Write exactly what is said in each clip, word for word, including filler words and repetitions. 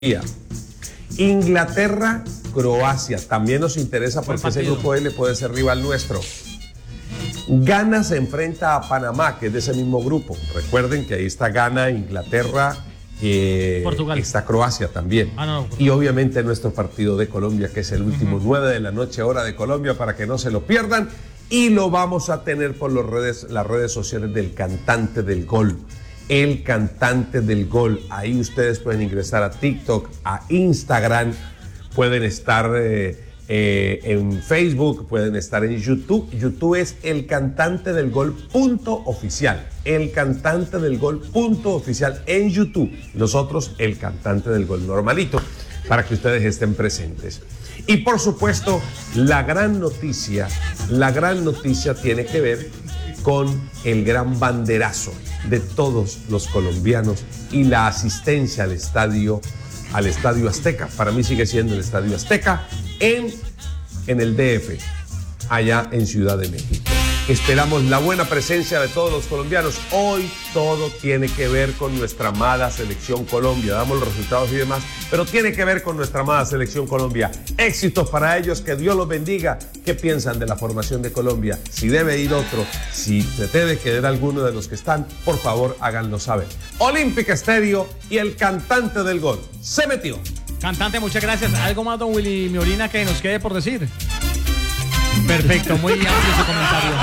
Inglaterra, Croacia, también nos interesa porque ese grupo L puede ser rival nuestro. Ghana se enfrenta a Panamá, que es de ese mismo grupo. Recuerden que ahí está Ghana, Inglaterra, eh, Portugal. Está Croacia también. Ah, no, y obviamente nuestro partido de Colombia, que es el último, uh-huh. nueve de la noche, hora de Colombia, para que no se lo pierdan. Y lo vamos a tener por los redes, las redes sociales del cantante del gol. El cantante del gol. Ahí ustedes pueden ingresar a TikTok, a Instagram, pueden estar eh, eh, en Facebook, pueden estar en YouTube. YouTube es el cantante del gol punto oficial. El cantante del gol punto oficial en YouTube. Nosotros, el cantante del gol normalito, para que ustedes estén presentes. Y por supuesto, la gran noticia, la gran noticia tiene que ver con el gran banderazo de todos los colombianos y la asistencia al estadio, al Estadio Azteca. Para mí sigue siendo el Estadio Azteca en, en el D F, allá en Ciudad de México. Esperamos la buena presencia de todos los colombianos. Hoy todo tiene que ver con nuestra amada Selección Colombia. Damos los resultados y demás, pero tiene que ver con nuestra amada Selección Colombia. Éxitos para ellos, que Dios los bendiga. ¿Qué piensan de la formación de Colombia? Si debe ir otro, si se debe quedar alguno de los que están, por favor háganlo saber. Olímpica Estéreo y el cantante del gol se metió. Cantante, muchas gracias. ¿Algo más, don Willy Miorina, que nos quede por decir? Perfecto, muy amplio su comentario.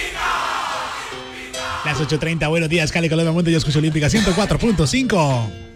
Las ocho treinta, buenos días, Cali, Colombia, Mundo, yo escucho Olímpica ciento cuatro punto cinco.